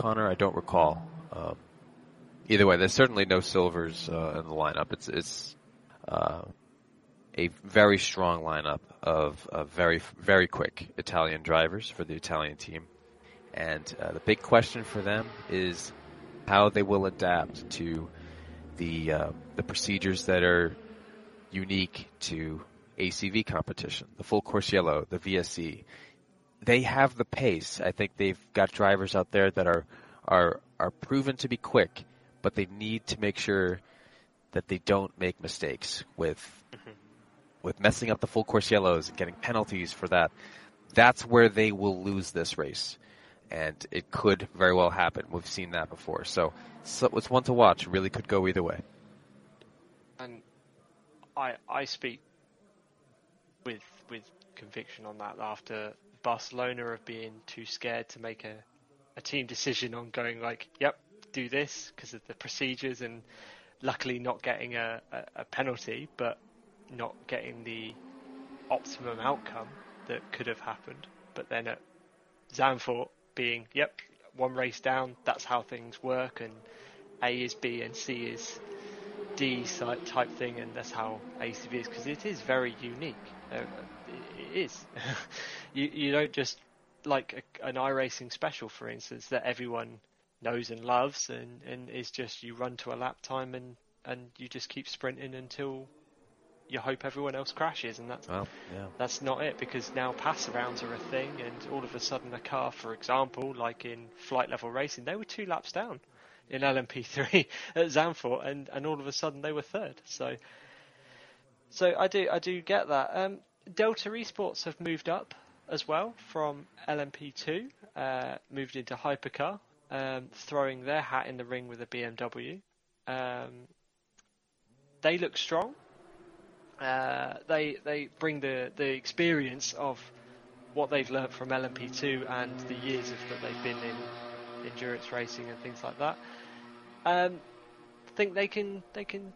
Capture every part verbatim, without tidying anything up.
Connor? I don't recall. Um, either way, there's certainly no silvers uh, in the lineup. It's it's uh, a very strong lineup of uh, very very quick Italian drivers for the Italian team, and uh, the big question for them is how they will adapt to the uh, the procedures that are unique to A C V competition, the full course yellow, the V S E. They have the pace. I think they've got drivers out there that are are are proven to be quick, but they need to make sure that they don't make mistakes with mm-hmm. with messing up the full course yellows and getting penalties for that. That's where they will lose this race, and it could very well happen. We've seen that before, so, so it's one to watch. It really could go either way. And I I speak with with conviction on that after Barcelona of being too scared to make a, a team decision on going like, yep, do this because of the procedures, and luckily not getting a, a, a penalty, but not getting the optimum outcome that could have happened. But then at Zandvoort being, yep, one race down, that's how things work, and A is B and C is D type thing, and that's how A C V is, because it is very unique. Uh, it is. you you don't just like a, an iRacing special, for instance, that everyone knows and loves, and, and is just you run to a lap time and, and you just keep sprinting until you hope everyone else crashes, and that's well, yeah. that's not it, because now pass arounds are a thing, and all of a sudden a car, for example, like in flight level racing, they were two laps down in L M P three at Zandvoort, and, and all of a sudden they were third. So, so I do I do get that. Um, Delta Esports have moved up as well from L M P two, uh, moved into Hypercar, um, throwing their hat in the ring with a B M W. Um, they look strong. Uh, they they bring the, the experience of what they've learnt from L M P two and the years of that they've been in endurance racing and things like that. Um, think they can they can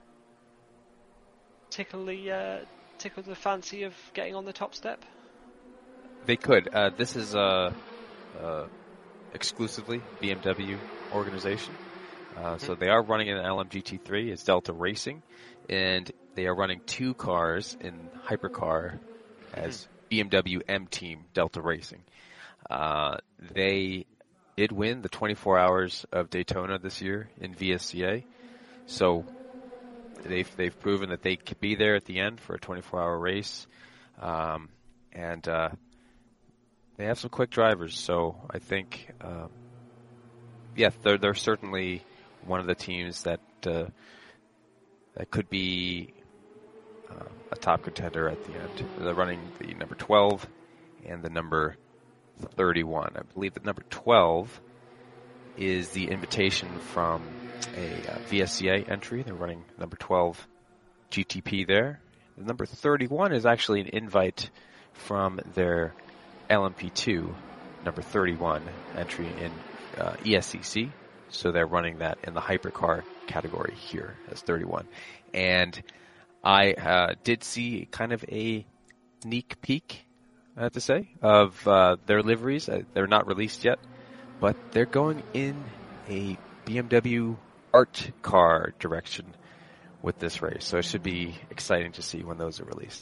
tickle the uh, tickle the fancy of getting on the top step. They could. Uh, this is a uh, uh, exclusively B M W organization, uh, mm-hmm. so they are running an L M G T three. It's Delta Racing, and they are running two cars in Hypercar as mm-hmm. B M W M Team Delta Racing. Uh, they did win the twenty-four hours of Daytona this year in V S C A, so they've they've proven that they could be there at the end for a twenty-four hour race, um, and uh, they have some quick drivers. So I think, uh, yeah, they're they're certainly one of the teams that uh, that could be uh, a top contender at the end. They're running the number twelve and the number thirty-one. I believe that number twelve is the invitation from a uh, V S C A entry. They're running number twelve G T P there. The number thirty-one is actually an invite from their L M P two number thirty-one entry in uh, E S C C. So they're running that in the hypercar category here as thirty-one. And I uh, did see kind of a sneak peek, I have to say, of uh, their liveries. Uh, they're not released yet, but they're going in a B M W art car direction with this race. So it should be exciting to see when those are released.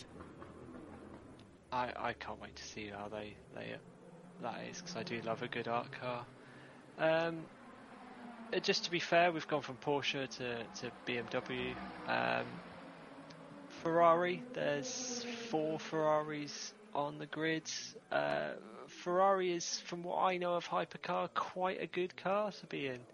I, I can't wait to see how they, they that is, because I do love a good art car. Um, just to be fair, we've gone from Porsche to, to B M W. Um, Ferrari, there's four Ferraris on the grid. Uh, Ferrari is, from what I know of Hypercar, quite a good car to be in.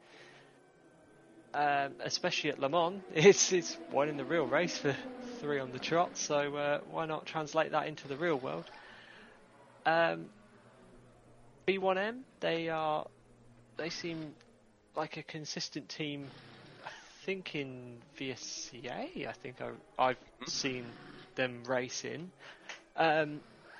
Um, especially at Le Mans, it's it's one in the real race for three on the trot. So uh, why not translate that into the real world? Um, B one M, they are they seem like a consistent team. I think in V S C A, I think I, I've seen them racing. Um,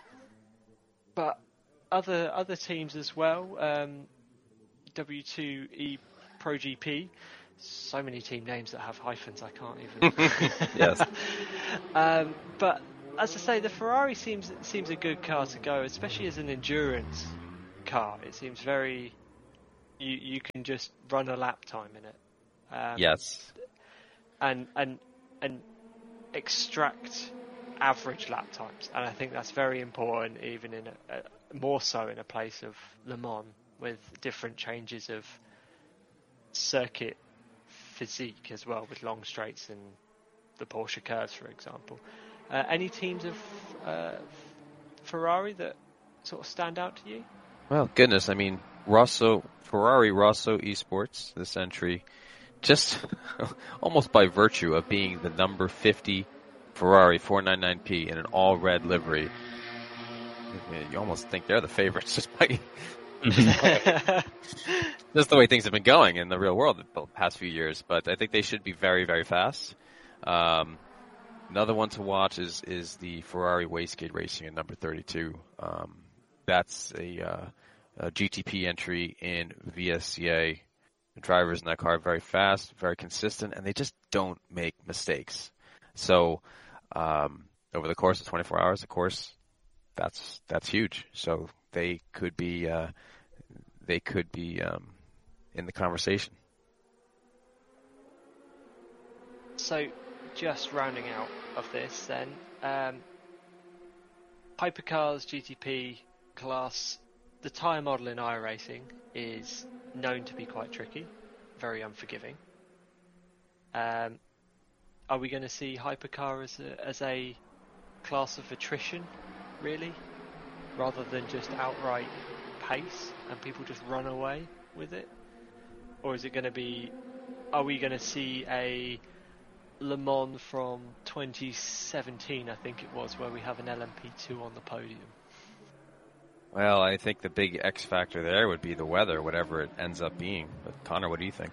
but other other teams as well. Um, W two E Pro G P. So many team names that have hyphens, I can't even. Yes. um, but as I say, the Ferrari seems seems a good car to go, especially as an endurance car. It seems very you you can just run a lap time in it. Um, yes. And and and extract average lap times, and I think that's very important, even in a, a, more so in a place of Le Mans with different changes of circuit physique as well, with long straights and the Porsche curves, for example. Uh, any teams of uh, Ferrari that sort of stand out to you? Well, goodness, I mean, Rosso, Ferrari Rosso Esports this entry, just almost by virtue of being the number fifty Ferrari four ninety-nine P in an all-red livery, you almost think they're the favorites just by just the way things have been going in the real world the past few years. But I think they should be very, very fast. Um, another one to watch is is the Ferrari Wastegate Racing in number thirty-two. Um, that's a, uh, a G T P entry in V S C A. The drivers in that car are very fast, very consistent, and they just don't make mistakes. So um, over the course of twenty-four hours, of course, that's that's huge. So they could be uh, they could be um, in the conversation. So just rounding out of this, then um, Hypercars G T P class, the tyre model in iRacing is known to be quite tricky, very unforgiving. Um, are we going to see Hypercar as a, as a class of attrition, really, rather than just outright pace and people just run away with it? Or is it going to be, are we going to see a Le Mans from twenty seventeen, I think it was, where we have an L M P two on the podium? Well, I think the big X factor there would be the weather, whatever it ends up being. But Connor, what do you think?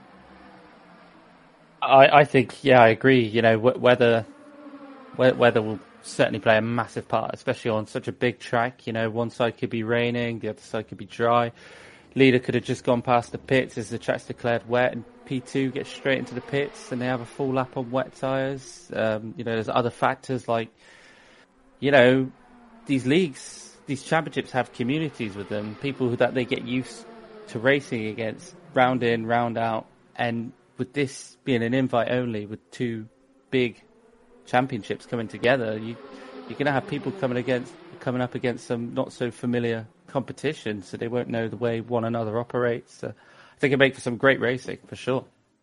I, I think, yeah, I agree. You know, weather, weather will certainly play a massive part, especially on such a big track. You know, one side could be raining, the other side could be dry. Leader could have just gone past the pits as the track's declared wet, and P two gets straight into the pits, and they have a full lap on wet tyres. Um, you know, there's other factors like, you know, these leagues, these championships have communities with them, people that they get used to racing against, round in, round out. And with this being an invite only, with two big championships coming together, you, you're going to have people coming against, coming up against some not so familiar competition, so they won't know the way one another operates. So I think it makes for some great racing for sure.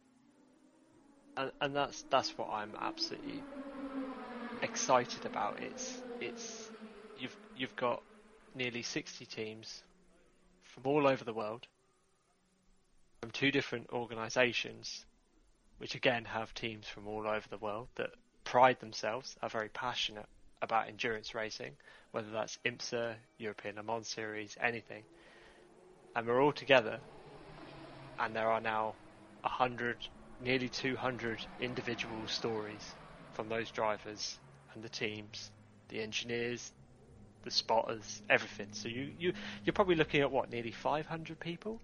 And, and that's that's what I'm absolutely excited about. It's it's you've you've got nearly sixty teams from all over the world, from two different organisations, which again have teams from all over the world that pride themselves, are very passionate about endurance racing, whether that's IMSA, European Le Mans Series, anything. And we're all together, and there are now a hundred, nearly two hundred individual stories from those drivers and the teams, the engineers, the spotters, everything. So you, you, you're probably looking at what, nearly five hundred people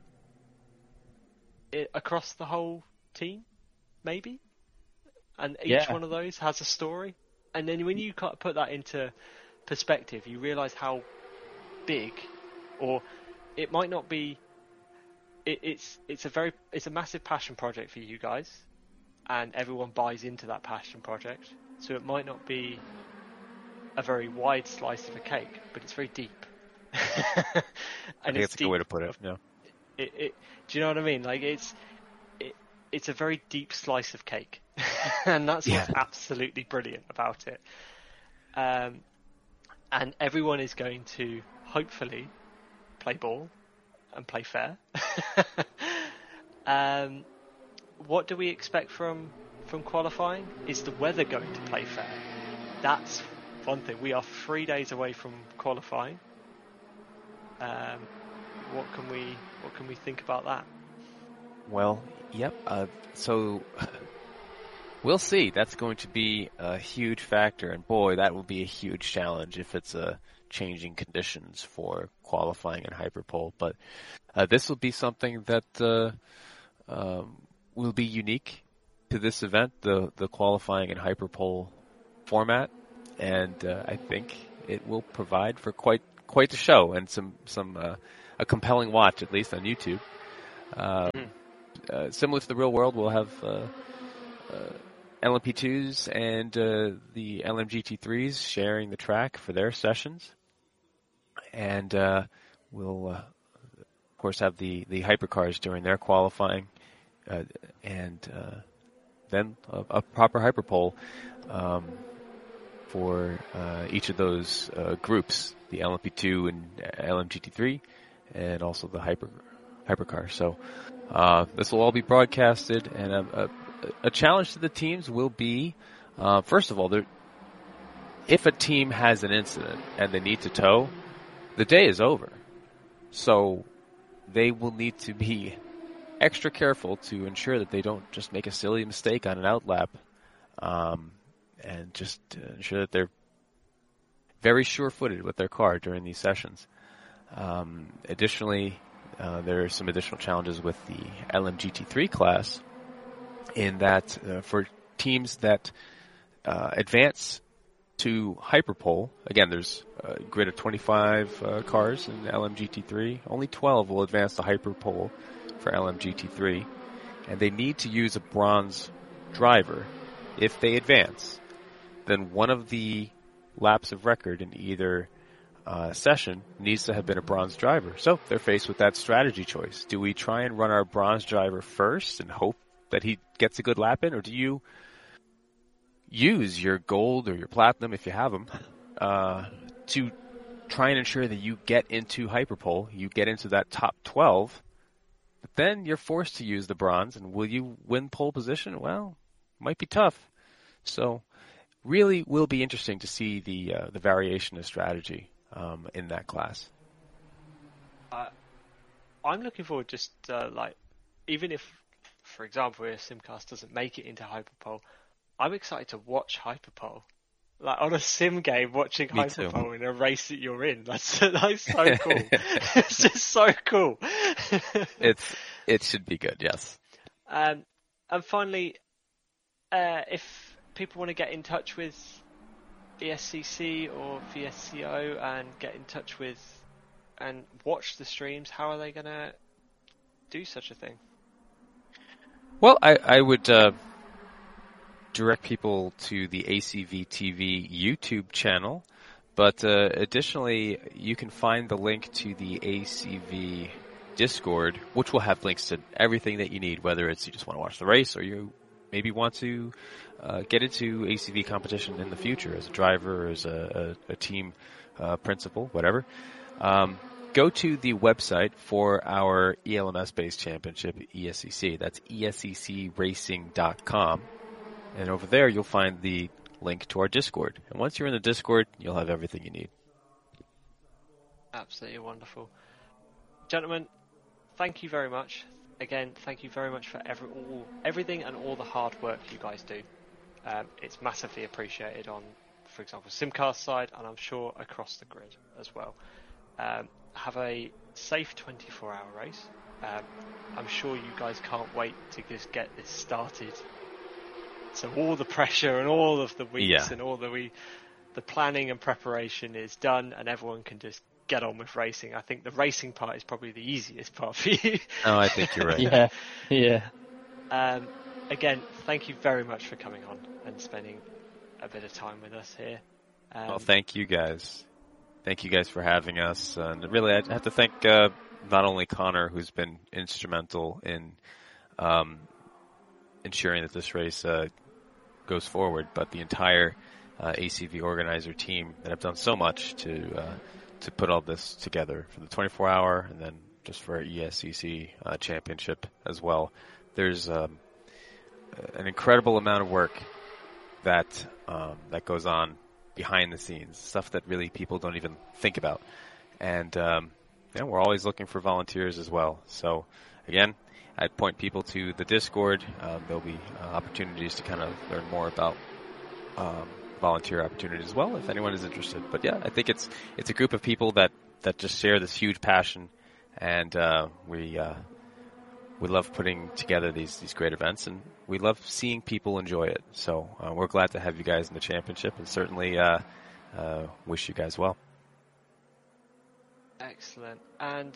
it, across the whole team, maybe? And each Yeah. one of those has a story. And then when you kind of put that into perspective, you realise how big, or it might not be, it, it's it's a very it's a massive passion project for you guys, and everyone buys into that passion project. So it might not be a very wide slice of a cake, but it's very deep. I and think it's that's a good way to put it. Yeah. It, it, do you know what I mean? Like it's it, it's a very deep slice of cake, and that's Yeah. what's absolutely brilliant about it. Um, and everyone is going to hopefully play ball and play fair. um, what do we expect from from qualifying? Is the weather going to play fair? That's one thing. We are three days away from qualifying. Um, what can we what can we think about that? Well, yep. Uh, so we'll see. That's going to be a huge factor, and boy, that will be a huge challenge if it's a changing conditions for qualifying in Hyperpole. But uh, this will be something that uh, um, will be unique to this event, the the qualifying in Hyperpole format, and uh, I think it will provide for quite quite the show and some some uh, a compelling watch, at least on YouTube. Uh, Mhm. uh, similar to the real world, we'll have uh, uh, L M P twos and uh, the L M G T threes sharing the track for their sessions. And uh, we'll, uh, of course, have the, the hypercars during their qualifying. Uh, and uh, then a, a proper hyperpole um, for uh, each of those uh, groups, the L M P two and L M G T three, and also the hyper hypercar. So uh, this will all be broadcasted, and a, a, a challenge to the teams will be, uh, first of all, if a team has an incident and they need to tow, the day is over. So they will need to be extra careful to ensure that they don't just make a silly mistake on an outlap, um, and just uh, ensure that they're very sure-footed with their car during these sessions. Um, additionally, uh, there are some additional challenges with the L M G T three class in that uh, for teams that uh, advance to hyperpole, again, there's a grid of twenty-five uh, cars in L M G T three. Only twelve will advance to hyperpole for L M G T three, and they need to use a bronze driver. If they advance, then one of the laps of record in either uh, session needs to have been a bronze driver. So they're faced with that strategy choice. Do we try and run our bronze driver first and hope that he gets a good lap in, or do you use your gold or your platinum, if you have them, uh, to try and ensure that you get into hyperpole, you get into that top twelve, but then you're forced to use the bronze, and will you win pole position? Well, might be tough. So really will be interesting to see the uh, the variation of strategy um, in that class. Uh, I'm looking forward just uh, like, even if, for example, if Simcast doesn't make it into Hyperpole, I'm excited to watch Hyperpole. Like on a sim game, watching Me Hyperpole too. in a race that you're in. That's that's so cool. It's just so cool. It's it should be good, yes. Um, and finally, uh, if people want to get in touch with E S C C or V S C O and get in touch with and watch the streams, how are they going to do such a thing? Well, I, I would uh, direct people to the A C V T V YouTube channel, but uh, additionally, you can find the link to the A C V Discord, which will have links to everything that you need, whether it's you just want to watch the race or you maybe want to uh, get into A C V competition in the future as a driver or as a, a, a team uh, principal, whatever. Um, go to the website for our E L M S-based championship, E S C C. That's E S C C racing dot com. And over there, you'll find the link to our Discord. And once you're in the Discord, you'll have everything you need. Absolutely wonderful. Gentlemen, thank you very much. Again, thank you very much for every, all, everything and all the hard work you guys do. Um, it's massively appreciated on, for example, Simcast side, and I'm sure across the grid as well. Um, have a safe twenty-four hour race. Um, I'm sure you guys can't wait to just get this started. So all the pressure and all of the weeks Yeah. and all the we, the planning and preparation is done, and everyone can just get on with racing. I think the racing part is probably the easiest part for you. Oh, I think you're right. Yeah, yeah. Um, again, thank you very much for coming on and spending a bit of time with us here. Um, Well, thank you guys. Thank you guys for having us. And really, I have to thank uh, not only Connor, who's been instrumental in um, ensuring that this race uh, goes forward, but the entire uh, A C V organizer team that have done so much to uh, to put all this together for the twenty-four hour and then just for our E S C C uh, championship as well. There's um, an incredible amount of work that um, that goes on behind the scenes, stuff that really people don't even think about. And um, yeah, we're always looking for volunteers as well. So again, I'd point people to the Discord. Um, there'll be uh, opportunities to kind of learn more about um, volunteer opportunities as well if anyone is interested. But yeah, I think it's it's a group of people that, that just share this huge passion, and uh, we uh, we love putting together these these great events, and we love seeing people enjoy it. So uh, we're glad to have you guys in the championship, and certainly uh, uh, wish you guys well. Excellent. And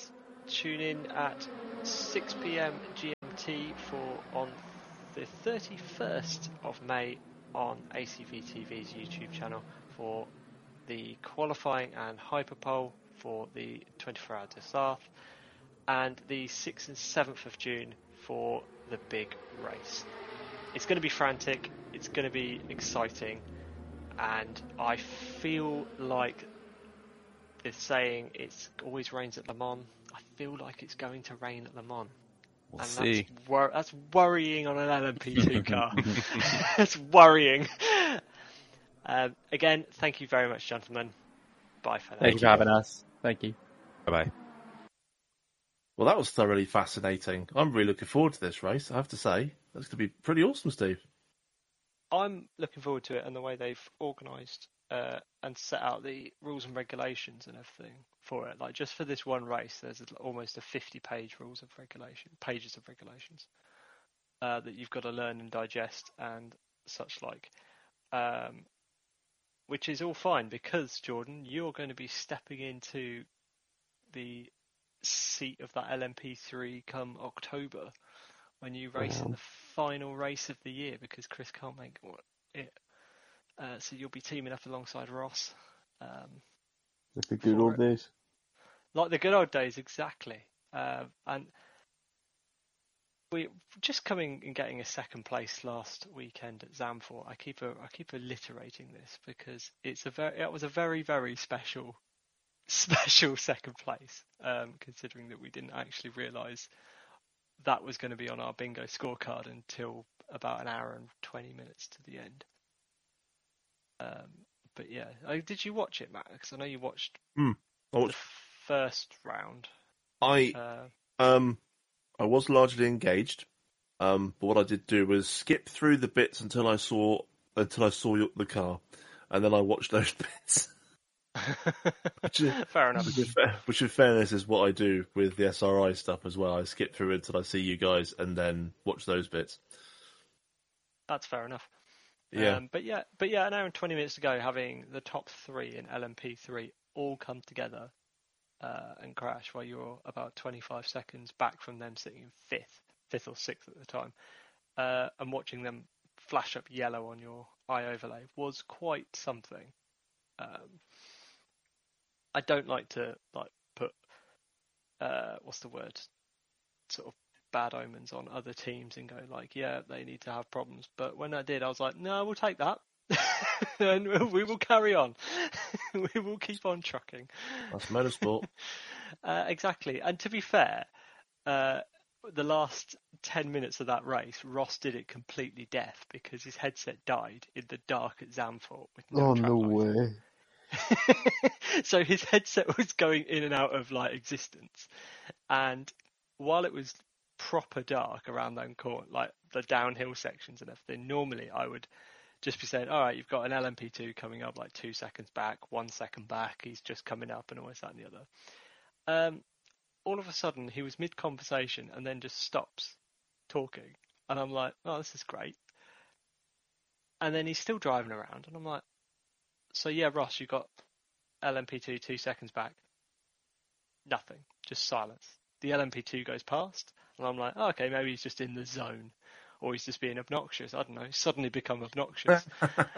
tune in at six p.m. G M T for on the thirty-first of May on A C V T V's YouTube channel for the qualifying and hyperpole for the twenty-four hour Dressage, and the sixth and seventh of June for the big race. It's going to be frantic, it's going to be exciting, and I feel like the saying it's always rains at Le Mans, I feel like it's going to rain at Le Mans. We'll and see. That's, wor- that's worrying on an L M P two car. That's worrying. Um, again, thank you very much, gentlemen. Bye for now. Thank you for having us. Thank you. Bye-bye. Well, that was thoroughly fascinating. I'm really looking forward to this race, I have to say. That's going to be pretty awesome, Steve. I'm looking forward to it and the way they've organised uh, and set out the rules and regulations and everything for it. Like, just for this one race, there's almost a fifty-page rules of regulation, pages of regulations uh, that you've got to learn and digest and such like. Um, which is all fine because, Jordan, you're going to be stepping into the seat of that L M P three come October when you race in the final race of the year because Chris can't make it. Uh, so you'll be teaming up alongside Ross. Um, Like the good old it. days. Like the good old days, exactly. Uh, and we just coming and getting a second place last weekend at Zandvoort. I keep a, I keep alliterating this because it's a very, it was a very, very special, special second place. Um, considering that we didn't actually realise that was going to be on our bingo scorecard until about an hour and twenty minutes to the end. Um, but yeah, oh, did you watch it, Matt? Because I know you watched Mm, I watched. the first round. I Uh, um, I was largely engaged, um, but what I did do was skip through the bits until I saw until I saw your- the car, and then I watched those bits. Which is, Fair enough. which, in, fa- which in fairness is what I do with the S R I stuff as well. I skip through until I see you guys, and then watch those bits. That's fair enough. Yeah. Um, but yeah, but yeah, an hour and twenty minutes to go, having the top three in L M P three all come together uh, and crash while you're about twenty-five seconds back from them sitting in fifth, fifth or sixth at the time, uh, and watching them flash up yellow on your eye overlay was quite something. Um, I don't like to like put uh, what's the word, sort of bad omens on other teams and go like, yeah, they need to have problems. But when I did, I was like, no, we'll take that, and we will carry on. We will keep on trucking. That's motorsport. uh, exactly. And to be fair, uh, the last ten minutes of that race, Ross did it completely deaf because his headset died in the dark at Zandvoort with no Oh, track no lights. way. So his headset was going in and out of like existence, and while it was proper dark around that corner, like the downhill sections and everything, normally I would just be saying, all right, you've got an L M P two coming up like two seconds back, one second back, he's just coming up, and all this, that and the other. Um, all of a sudden he was mid conversation and then just stops talking, and I'm like, oh, this is great. And then he's still driving around, and I'm like, so yeah, Ross, you got L M P two two seconds back. Nothing, just silence. The L M P two goes past, and I'm like, oh, okay, maybe he's just in the zone, or he's just being obnoxious. I don't know. He's suddenly become obnoxious.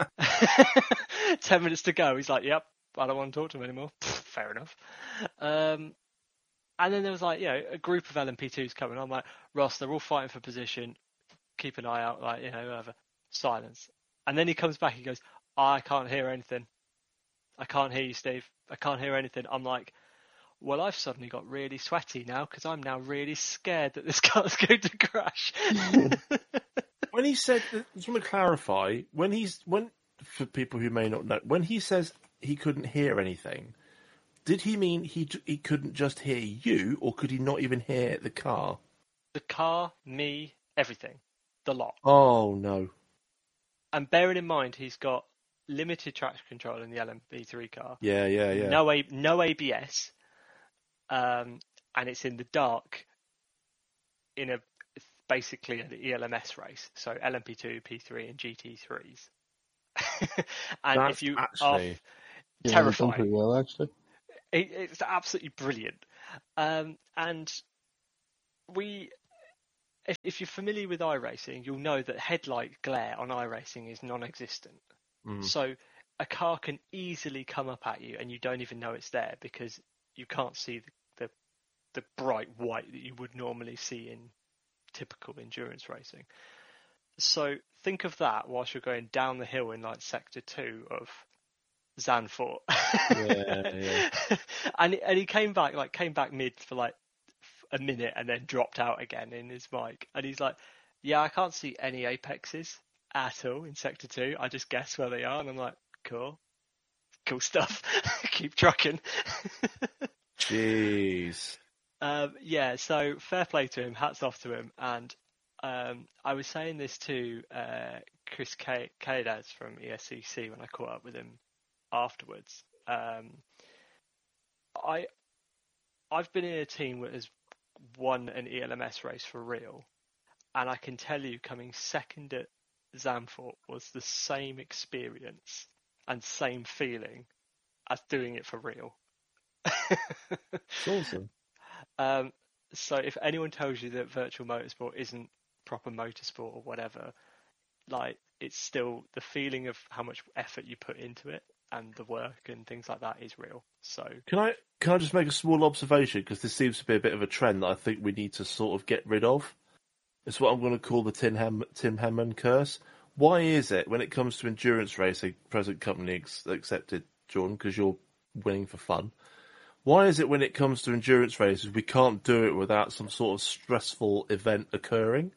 Ten minutes to go. He's like, yep, I don't want to talk to him anymore. Fair enough. Um, and then there was like, you know, a group of L M P twos coming. I'm like, Ross, they're all fighting for position. Keep an eye out, like, you know, whatever. Silence. And then he comes back. He goes, I can't hear anything. I can't hear you, Steve. I can't hear anything. I'm like, well, I've suddenly got really sweaty now because I'm now really scared that this car's going to crash. When he said, I just want to clarify, when he's, when, for people who may not know, when he says he couldn't hear anything, did he mean he he couldn't just hear you, or could he not even hear the car? The car, me, everything. The lot. Oh, no. And bearing in mind, he's got limited traction control in the L M P three car. Yeah, yeah, yeah. No, A- no A B S. Um, and it's in the dark in a basically an E L M S race, so L M P two, P three, and G T threes. And That's if you actually- are Yeah, they've done terrifying, pretty well, actually. it, it's absolutely brilliant. Um, and we, if, if you're familiar with iRacing, you'll know that headlight glare on iRacing is non-existent. Mm. So a car can easily come up at you and you don't even know it's there because you can't see the, the, the bright white that you would normally see in typical endurance racing. So think of that whilst you're going down the hill in like sector two of Zandvoort. Yeah, yeah. and and he came back like came back mid for like a minute and then dropped out again in his mic. And he's like, "Yeah, I can't see any apexes at all in sector two. I just guess where they are." And I'm like, "Cool, cool stuff. Keep trucking." Jeez. Um, yeah, so fair play to him. Hats off to him. And um, I was saying this to uh, Chris Cadas from E S C C when I caught up with him afterwards. Um, I I've been in a team that has won an E L M S race for real, and I can tell you, coming second at Zandvoort was the same experience and same feeling as doing it for real. It's awesome. Um, so if anyone tells you that virtual motorsport isn't proper motorsport or whatever, like it's still the feeling of how much effort you put into it and the work and things like that is real. So Can I can I just make a small observation, because this seems to be a bit of a trend that I think we need to sort of get rid of. It's what I'm going to call the Tim, Ham- Tim Henman curse. Why is it when it comes to endurance racing, present company ex- accepted, Jordan, because you're winning for fun? Why is it when it comes to endurance races we can't do it without some sort of stressful event occurring?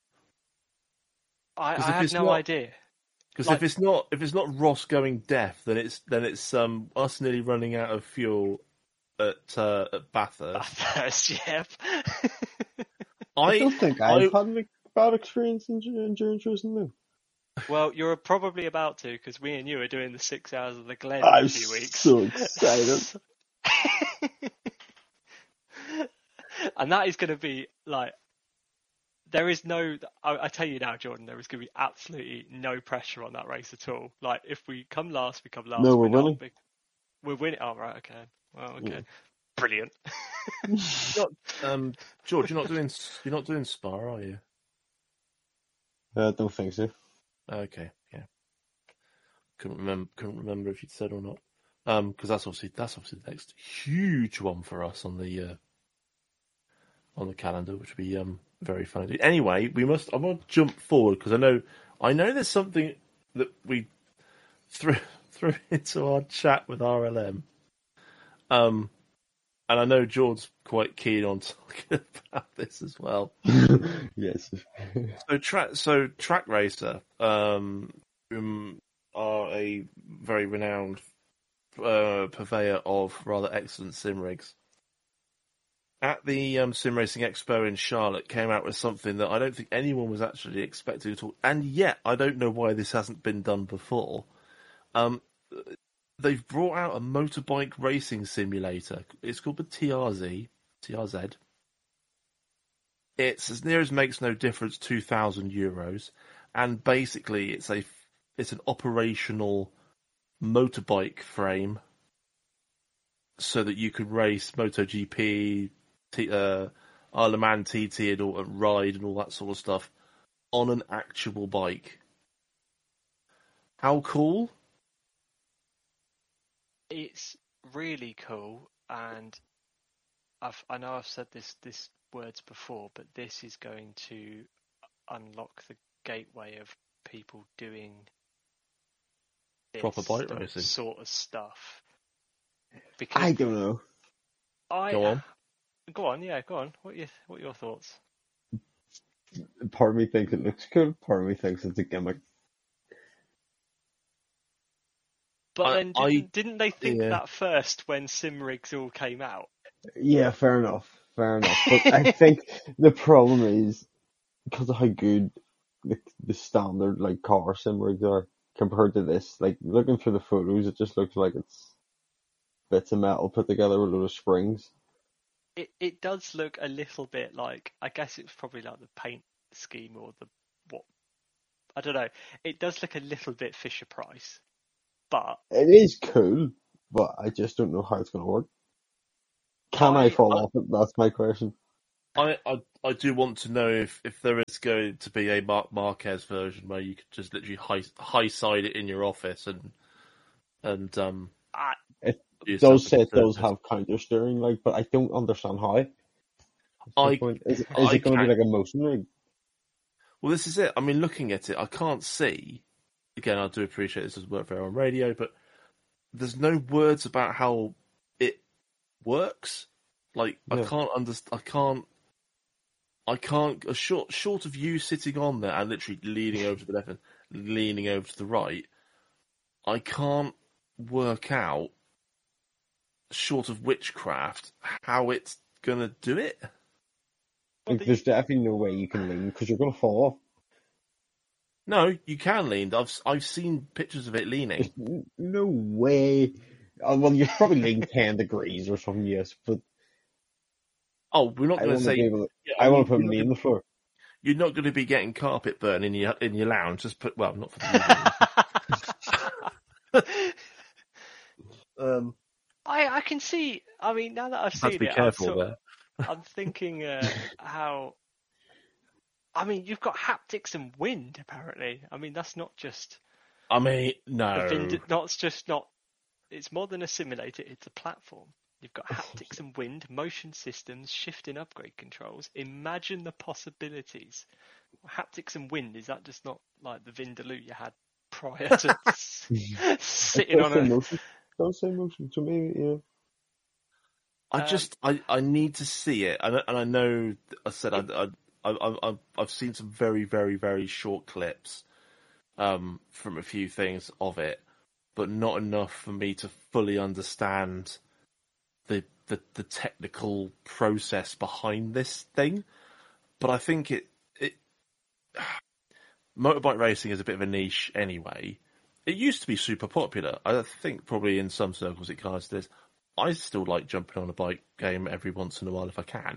I, 'Cause I if have it's no not- idea. Because Like- if it's not if it's not Ross going deaf, then it's then it's um us nearly running out of fuel at uh, at Bathurst. First, yep. I I don't think I- I've had a bad experience in endur- endurance racing now. Well, you're probably about to, because we and you are doing the six hours of the Glen in I'm a few weeks. so excited. And that is going to be like, there is no, I, I tell you now, Jordan, there is going to be absolutely no pressure on that race at all. Like, if we come last, we come last. No, we're not winning. big- We're winning. Oh, right, okay. Well, okay. Yeah. Brilliant. You're not, um, George, you're not doing you're not doing Spa, are you? I don't think so. Okay, yeah. Couldn't remember. Couldn't remember if you'd said or not. Um, because that's obviously that's obviously the next huge one for us on the uh, on the calendar, which would be um very fun. to do. Anyway, we must. I want to jump forward because I know I know there's something that we threw threw into our chat with R L M. Um, and I know George's quite keen on talking about this as well. Yes. So track, so Track Racer, um, um, are a very renowned uh, purveyor of rather excellent sim rigs. At the um, Sim Racing Expo in Charlotte, came out with something that I don't think anyone was actually expecting at all, and yet I don't know why this hasn't been done before. Um, they've brought out a motorbike racing simulator. It's called the T R Z. T R Z. It's, as near as makes no difference, two thousand euros, and basically it's a it's an operational motorbike frame, so that you can race MotoGP, T, uh, Isle of Man T T, and, all, and ride and all that sort of stuff on an actual bike. How cool! It's really cool, and I've, I know I've said this this words before, but this is going to unlock the gateway of people doing this Proper bike st- racing. sort of stuff. Because I don't know. I Go on. go on, yeah, go on. What are your what are your thoughts? Part of me thinks it looks cool. Part of me thinks it's a gimmick. But I- then I- didn't, didn't they think yeah. that first when sim rigs all came out? Yeah, fair enough. Fair enough. But I think the problem is because of how good the, the standard like car sim rigs are compared to this. Like looking through the photos, it just looks like it's bits of metal put together with a load of springs. It it does look a little bit like, I guess it's probably like the paint scheme or the what I don't know. It does look a little bit Fisher Price, but It is cool, but I just don't know how it's going to work. Can I I- fall off it? That's my question. I, I I do want to know if, if there is going to be a Mark Marquez version where you could just literally high high side it in your office and and um. I, It do yourself does a say it does disservice. have counter steering, like, but I don't understand how. That's my I point. Is, is I it going to be can't- like a motion rig? Well, this is it. I mean, looking at it, I can't see. Again, I do appreciate this as work fair on radio, but there's no words about how it works. Like, I Yeah. can't understand. I can't. I can't. A short, short of you sitting on there and literally leaning over to the left and leaning over to the right, I can't work out, short of witchcraft, how it's gonna do it. Well, Like, the- there's definitely no way you can lean because you're going to fall off. No, you can lean. I've I've seen pictures of it leaning. There's n- no way. Uh, well, you probably lean ten degrees or something, yes, but Oh, we're not I going want to to be say. able to, Yeah, I want to mean, put you're me not on the floor. You're not going to be getting carpet burn in your in your lounge. Just put well, not for the evening. um, I I can see. I mean, now that I've have seen to be it, careful I'm, sort there. of, I'm thinking uh, how. I mean, you've got haptics and wind. Apparently, I mean that's not just I mean, a no. vind. Not it's just not. It's more than a simulator. It's a platform. You've got haptics and wind, motion systems, shifting upgrade controls. Imagine the possibilities. Haptics and wind, is that just not like the Vindaloo you had prior to s- sitting It on does say a... motion. It does say motion to me, yeah. I Um, just I, I need to see it, and I- and I know I said I I I I I've seen some very very very short clips, um, from a few things of it, but not enough for me to fully understand the the, the technical process behind this thing. But I think it it motorbike racing is a bit of a niche anyway. It used to be super popular. I think probably in some circles it kind of still is. I still like jumping on a bike game every once in a while if I can.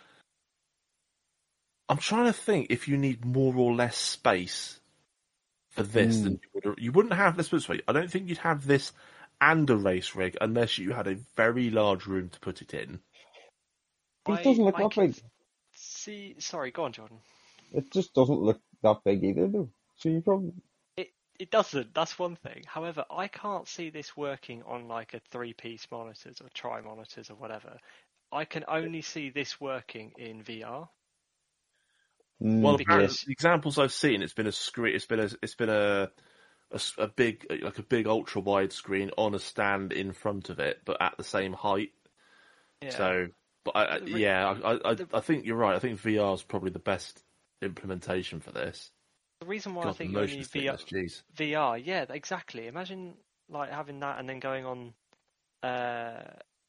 I'm trying to think if you need more or less space for this Mm. than you would. You wouldn't have this. This way, I don't think you'd have this and a race rig unless you had a very large room to put it in. But I- it doesn't look I that can big. See, sorry, go on, Jordan. It just doesn't look that big either, though. So you probably... It it doesn't. That's one thing. However, I can't see this working on like a three-piece monitors or tri-monitors or whatever. I can only see this working in V R. Mm, Well, Because- apparently, the examples I've seen, it's been a screen. It's been a. It's been a. A, s- a big, like a big ultra wide screen on a stand in front of it, but at the same height. Yeah. So, but I, I, The re- yeah, I, I, the- I think you're right. I think V R is probably the best implementation for this. the reason why I God, the think you only motion need V R, sickness, jeez. V R, yeah, exactly. Imagine like having that and then going on, uh,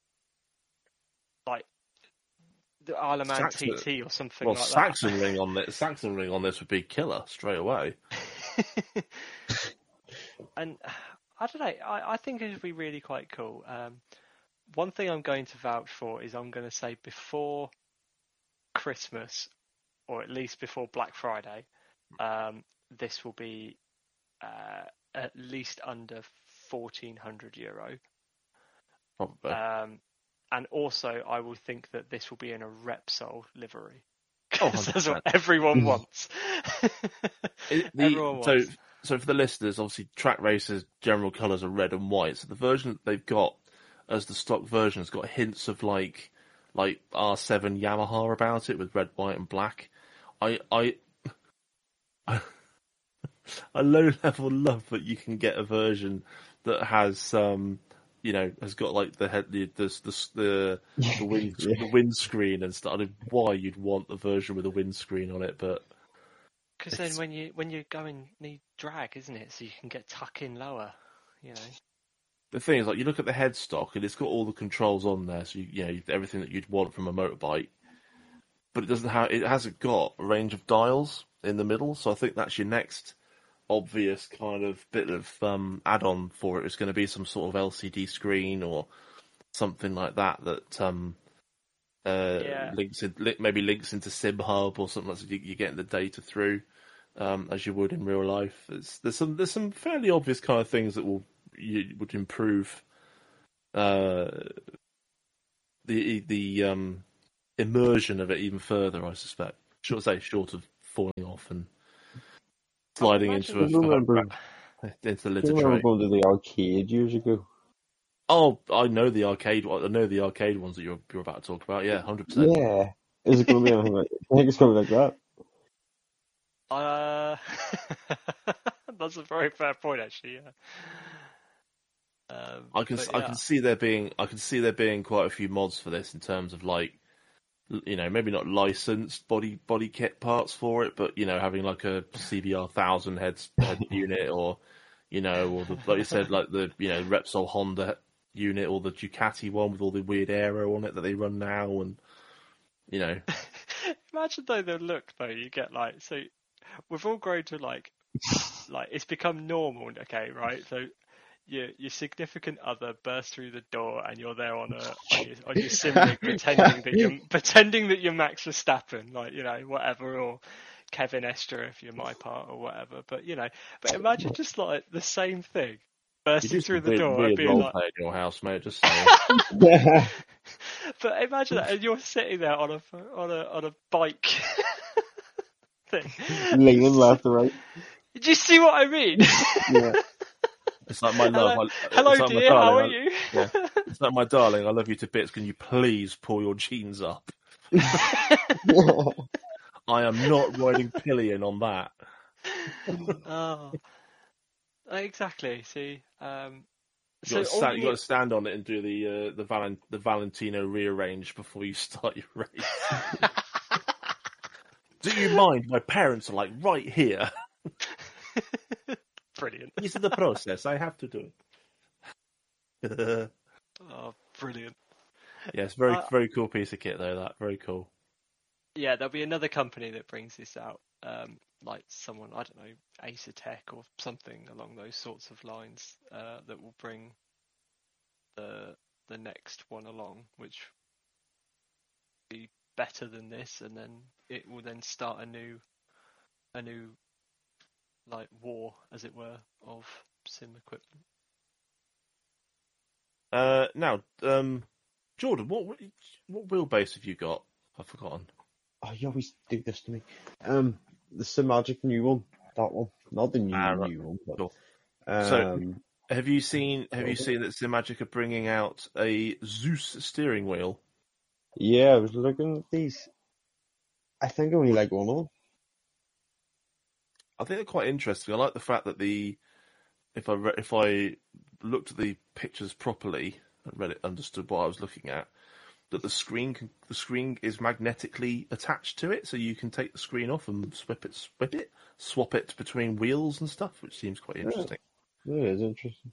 like the Isle of Man Saxon- T T or something Well, like Saxon ring on this, Saxon ring on this would be killer straight away. that. And I don't know. I, I think it would be really quite cool. Um, one thing I'm going to vouch for is I'm going to say before Christmas, or at least before Black Friday, um, this will be uh, at least under fourteen hundred euro. Probably. Um, and also, I will think that this will be in a Repsol livery. Oh, 'Cause that's what one hundred percent. everyone wants. It- the- everyone so, wants. so for the listeners, obviously, track racers' general colours are red and white. So the version that they've got as the stock version has got hints of like, like R seven Yamaha about it with red, white, and black. I, I, I low level love that you can get a version that has, um, you know, has got like the head, the the the the, the, wind, Yeah. the windscreen and stuff. I don't know why you'd want the version with a windscreen on it, but. Because then It's- when you when you go and need drag, isn't it? So you can get tuck in lower, you know. The thing is, like, you look at the headstock and it's got all the controls on there, so you, you know everything that you'd want from a motorbike. But it doesn't have, it hasn't got a range of dials in the middle. So I think that's your next obvious kind of bit of um, add-on for it. It's going to be some sort of L C D screen or something like that that um, uh, Yeah. links in, li- maybe links into SimHub or something like that. So you, you're getting the data through um, as you would in real life. It's, there's some there's some fairly obvious kind of things that will you would improve uh, the the um, immersion of it even further. I suspect. Short say short of falling off and sliding imagine- into a Do you remember? into the Do litter you remember tray. going to the arcade years ago? Oh, I know the arcade. I know the arcade ones that you're you're about to talk about. Yeah, hundred percent. Yeah. Is it going to be anything like? I think it's going to be like that. Uh, that's a very fair point, actually. Yeah. Um, I can but I yeah. can see there being I can see there being quite a few mods for this in terms of like, you know, maybe not licensed body body kit parts for it, but you know, having like a C B R thousand heads head unit, or you know, or the, like you said, like the you know Repsol Honda unit, or the Ducati one with all the weird aero on it that they run now, and you know, Imagine though the look though you get like so we've all grown to like like it's become normal, okay, right? So your your significant other bursts through the door and you're there on a on your, on your sim rig pretending that you're pretending that you're Max Verstappen, like you know whatever, or Kevin Estre if you're my part or whatever. But you know, but imagine just like the same thing you bursting do through some the weird, door and weird being role like. play in your house, mate. Just saying. Yeah. But imagine that, and you're sitting there on a on a on a bike thing. Leaning left or right. Do you see what I mean? Yeah. It's like my Hello, love. I, hello it's like my dear. How darling, are I- you? Yeah. It's like my darling. I love you to bits. Can you please pull your jeans up? I am not riding pillion on that. Oh, exactly. See, um, You so got, to all stand, you you got need- to stand on it and do the uh, the Valen, the Valentino rearrange before you start your race. Do you mind? My parents are like right here. brilliant. This is the process. I have to do it. Oh, brilliant. Yes, very Uh, very cool piece of kit though. That very cool. Yeah, there'll be another company that brings this out, um, like someone I don't know, Acertech or something along those sorts of lines, uh, that will bring the the next one along, which will be better than this, and then it will then start a new a new like war, as it were, of sim equipment. Uh, now, um, Jordan, what what wheelbase have you got? I've forgotten. Oh, you always do this to me. Um, the Simagic new one, that one, not the new Ah, right. new one, but Cool. um, So- Have you seen Have you seen that Simagic are bringing out a Zeus steering wheel? yeah, I was looking at these. I think I only like one of them. I think they're quite interesting. I like the fact that the if I re- if I looked at the pictures properly and read it, understood what I was looking at, that the screen can, the screen is magnetically attached to it, so you can take the screen off and swap it, swap it, swap it between wheels and stuff, which seems quite interesting. It is interesting.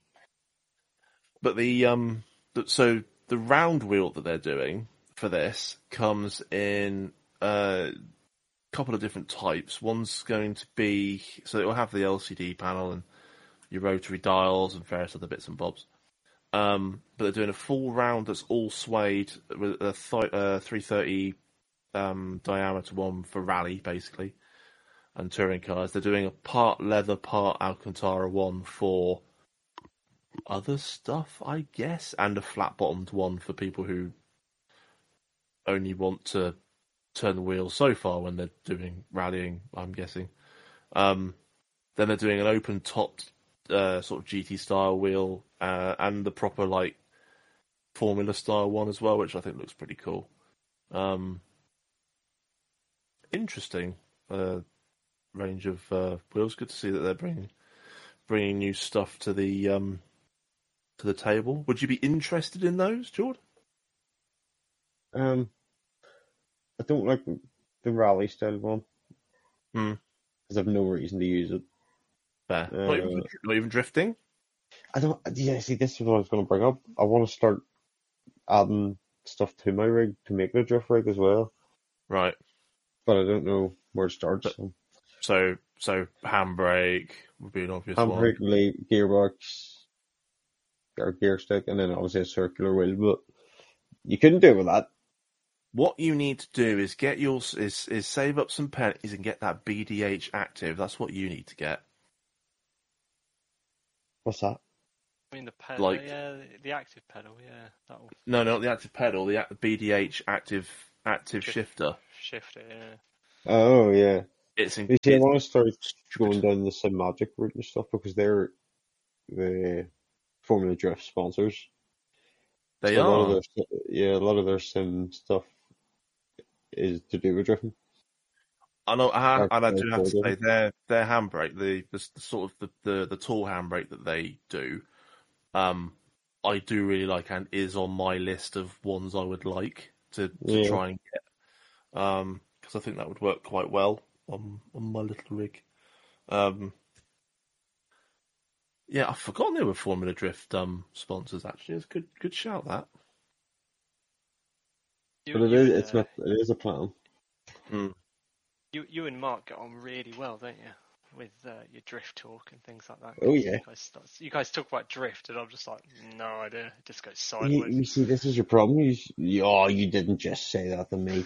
But the um, the, so the round wheel that they're doing for this comes in a couple of different types. One's going to be so it will have the L C D panel and your rotary dials and various other bits and bobs. Um, but they're doing a full round that's all suede with a th- uh, three thirty um, diameter one for rally, basically, and touring cars. They're doing a part leather, part Alcantara one for other stuff, I guess, and a flat-bottomed one for people who only want to turn the wheel so far when they're doing rallying, I'm guessing. Um, then they're doing an open-topped uh, sort of G T style wheel uh, and the proper like Formula style one as well, which I think looks pretty cool. Um, interesting uh, range of uh, wheels. Good to see that they're bringing bringing new stuff to the um, to the table. Would you be interested in those, Jordan? Um, I don't like the rally style one Hmm. because I've no reason to use it. Fair. Uh, not, even, not even drifting. I don't. Yeah, see, this is what I was going to bring up. I want to start adding stuff to my rig to make it a drift rig as well, Right. but I don't know where to start. But- So. So so handbrake would be an obvious Handbrake, one. le- gearbox, or gear stick, and then obviously a circular wheel. But you couldn't do it with that. What you need to do is get your is is save up some pennies and get that B D H active. That's what you need to get. What's that? I mean the pedal, Like- yeah, the, the active pedal, yeah, that'll No, not the active pedal, the act- B D H active active Shift. shifter. shift it. Yeah. Oh yeah. It's in, You see, I it's want to start stupid. going down the Sim Magic route and stuff because they're the Formula Drift sponsors. They So a lot of are. their yeah, a lot of their sim stuff is to do with drifting. I know, I, Or- and I or do have to for say them. their their handbrake, the, the, the sort of the, the, the tall handbrake that they do, um, I do really like and is on my list of ones I would like to, to Yeah. try and get, um, because I think that would work quite well on on my little rig. Um, yeah, I've forgotten they were Formula Drift um sponsors. Actually, it's a good good shout that. You, But it you is and, it's uh, not it is a plan. you you and Mark get on really well, don't you? With uh, your drift talk and things like that. Oh, yeah. You guys, start, you guys talk about drift, and I'm just like, no idea. It just goes You, sideways. you see, this is your problem. You, s- you oh, you didn't just say that to me.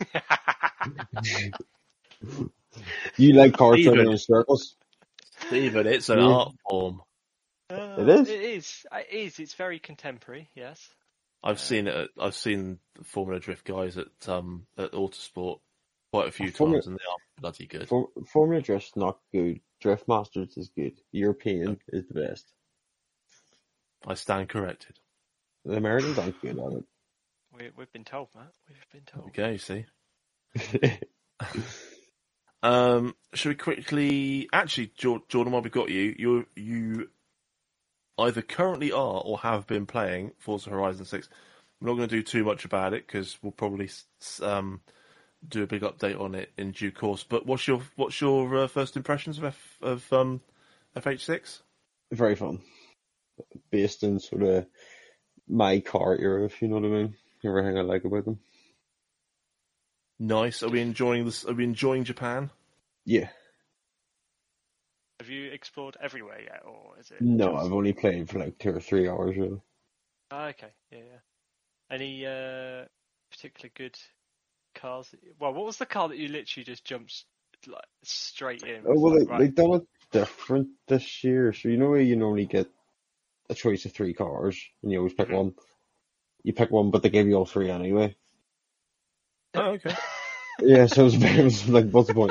You like cars Even- turning in circles. Stephen, it's an Yeah. art form. Uh, It is? It is. It is. It's very contemporary. Yes. I've seen it. At, I've seen the Formula Drift guys at um at Autosport quite a few Oh, Formula- times, and they are bloody good. For, Formula Drift's not good. Drift Masters is good. European is the best. I stand corrected. The Americans aren't good at We, we've been told, Matt. We've been told. Okay, you see. it. Um, should we quickly? Actually, Jor- Jordan, while we got you, you you either currently are or have been playing Forza Horizon Six. We're not going to do too much about it because we'll probably s- um do a big update on it in due course. But what's your what's your uh, first impressions of F, of um F H six? Very fun. Based in sort of my car era, if you know what I mean. Everything I like about them. Nice. Are we enjoying this? Are we enjoying Japan? Yeah. Have you explored everywhere yet, or is it? No, just- I've only played for like two or three hours really. Ah, okay. Yeah, yeah. Any uh, particular good cars? that you- Well, what was the car that you literally just jumped like straight in? Oh, well, Like, they, right. they've done it different this year. So you know where you normally get a choice of three cars and you always pick Mhm. one. You pick one, but they give you all three anyway. Oh, okay. Yeah, so it was, it was like, what's the point?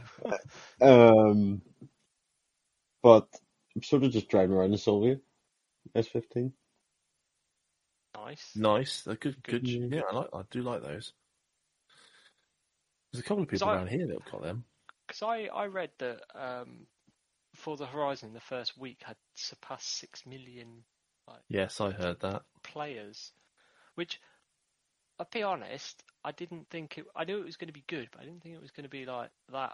Um, but I'm sort of just driving around in Sylvia S fifteen. Nice. Nice. They're good. Good. Good. Yeah, I like. I do like those. There's a couple of people So I- around here that have got them. Because I, I read that um, for the Horizon, the first week had surpassed six million Yes, I heard that. players, which, I'll be honest, I didn't think it. I knew it was going to be good, but I didn't think it was going to be like that.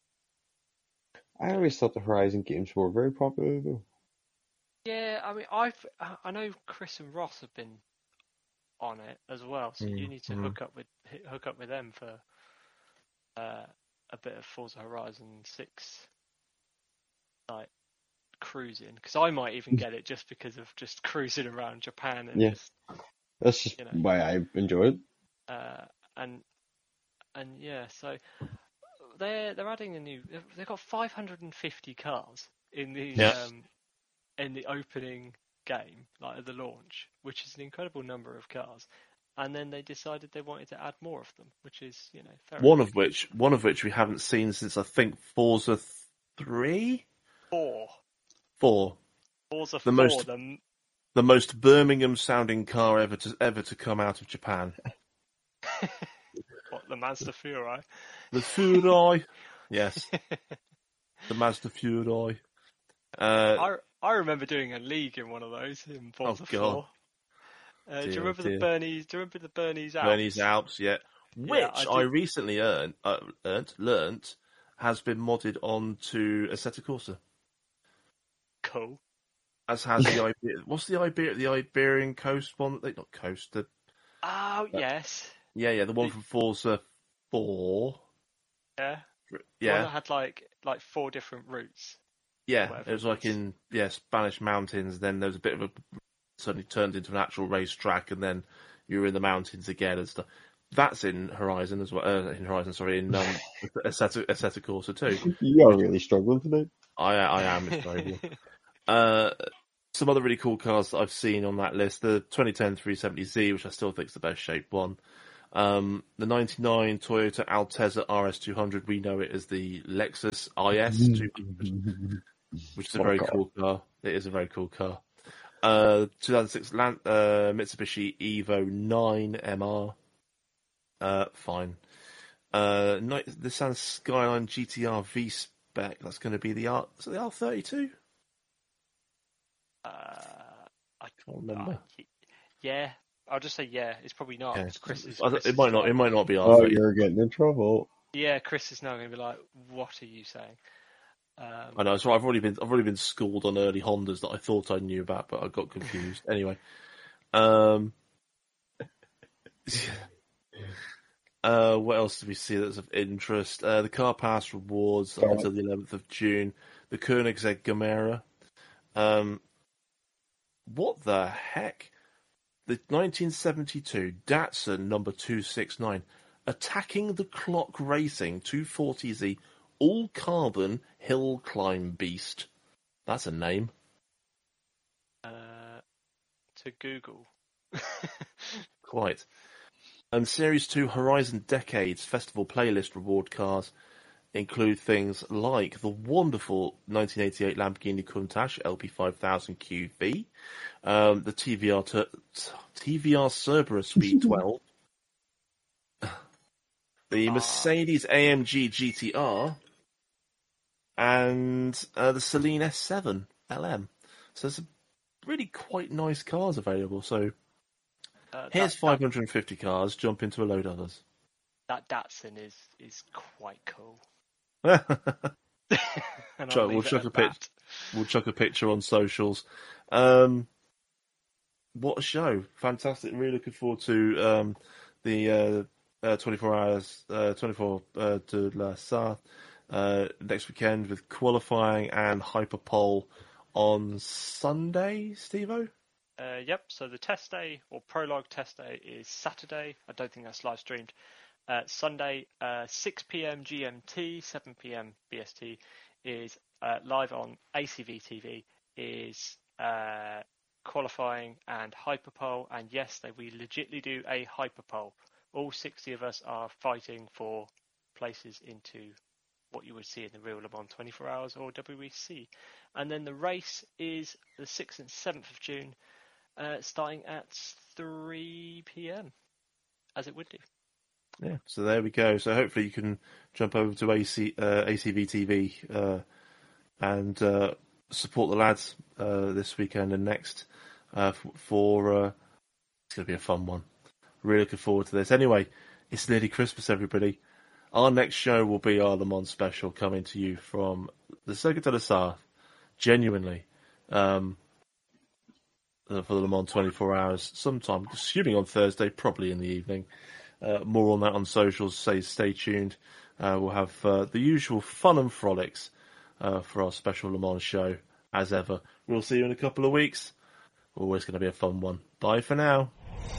I always thought the Horizon games were very popular though. Yeah, I mean, I've I know Chris and Ross have been on it as well, so you Mm, need to mm. hook up with hook up with them for uh, a bit of Forza Horizon Six, like cruising. Because I might even get it just because of just cruising around Japan and Yeah. just That's just You know. why I enjoy it. uh, and and yeah, so they're they're adding a new. They've got five hundred fifty cars in the Yeah. um, in the opening game, like at the launch, which is an incredible number of cars. And then they decided they wanted to add more of them, which is you know fair One enough. of which, one of which we haven't seen since I think Forza three, four. four. Forza The four. most- The, The most Birmingham-sounding car ever to ever to come out of Japan. what the Mazda Furai. The Furai. Yes, the Mazda Furai. Uh, I I remember doing a league in one of those in Forza Oh, God. four. Uh, do you Dear, remember dear. the Bernie's? Do you remember the Bernie's Alps? Bernie's Alps, yeah. Which I I, do- recently earned, uh, earned, learnt, has been modded onto Assetto Corsa. Cool. As has the Iber- what's the Iber- the Iberian Coast one? They not coast. The, Oh yes, yeah, yeah, the one The- from Forza Four. yeah. One Yeah, that had like like four different routes. yeah. whatever It was it like was. in yeah Spanish mountains. Then there was a bit of a suddenly turned into an actual racetrack, and then you were in the mountains again and stuff. That's in Horizon as well. Uh, in Horizon, sorry, in um, Assetto, Assetto Corsa too. You are really struggling today. I I am. It's very uh, some other really cool cars that I've seen on that list. The twenty ten three seventy Z, which I still think is the best shaped one. Um, the ninety-nine Toyota Altezza R S two hundred, we know it as the Lexus I S two hundred, which is a very cool car. It is a very cool car. Uh, two thousand six Land, uh, Mitsubishi Evo nine M R. Uh, fine. Uh, Nissan Skyline G T R V-Spec, that's going to be the R, is it the R thirty-two? Uh, I can't remember. Uh, yeah, I'll just say yeah. It's probably not. Yeah. Chris is, I, Chris it might is not. like, It might not be R Oh, thirty-two. you're getting in trouble. Yeah, Chris is now going to be like, "What are you saying?" Um, I know. So I've already been. I've already been schooled on early Hondas that I thought I knew about, but I got confused. Anyway, um, uh, what else do we see that's of interest? Uh, the Car Pass rewards Oh. until the eleventh of June. The Koenigsegg Gamera. Um, what the heck? The nineteen seventy-two Datsun number two sixty-nine, Attacking the Clock Racing two forty Z all carbon hill climb beast. That's a name. uh, to Google. Quite. And Series two Horizon Decades Festival Playlist reward cars include things like the wonderful nineteen eighty-eight Lamborghini Countach L P five thousand Q V, um, the T V R ter- T V R Cerberus V twelve, the Mercedes A M G G T R, and uh, the Celine S seven L M. So there's some really quite nice cars available. So Uh, here's that, five hundred fifty cars, jump into a load of others. That, that Datsun is is quite cool. we'll, And chuck, I'll we'll, leave it chuck at a pic, that. we'll chuck a picture on socials. Um, what a show. Fantastic. Really looking forward to um, the uh, uh, twenty-four hours, uh, twenty-four uh, de la Sarthe uh, next weekend with qualifying and Hyperpole on Sunday, Steve-O? Uh, yep, so the test day, or prologue test day, is Saturday. I don't think that's live streamed. Uh, Sunday, uh, six p.m. G M T, seven p.m. B S T, is uh, live on A C V T V, is uh, qualifying and Hyperpole. And yes, they we legitly do a Hyperpole. All sixty of us are fighting for places into what you would see in the real Le Mans twenty-four hours or W E C. And then the race is the sixth and seventh of June. Uh, starting at three p.m. as it would do. Yeah, so there we go. So hopefully you can jump over to A C, uh, A C V T V uh, and uh, support the lads uh, this weekend and next uh, for, for uh, it's going to be a fun one. Really looking forward to this. Anyway, it's nearly Christmas, everybody. Our next show will be our Le Mans special coming to you from the Circuit de la Sarthe. Genuinely. Um, for the Le Mans twenty-four hours, sometime, assuming on Thursday, probably in the evening. Uh, more on that on socials, say stay tuned. Uh, we'll have uh, the usual fun and frolics uh, for our special Le Mans show, as ever. We'll see you in a couple of weeks. Always going to be a fun one. Bye for now.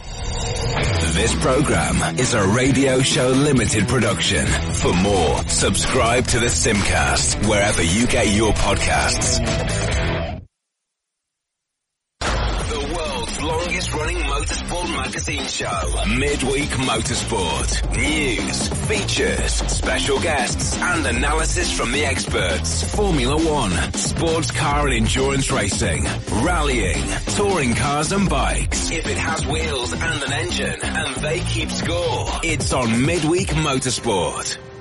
This program is a Radio Show Limited production. For more, subscribe to the Simcast wherever you get your podcasts. Longest running motorsport magazine show, Midweek Motorsport. News, features, special guests, and analysis from the experts. Formula One, sports car and endurance racing, rallying, touring cars and bikes. If it has wheels and an engine, and they keep score, it's on Midweek Motorsport.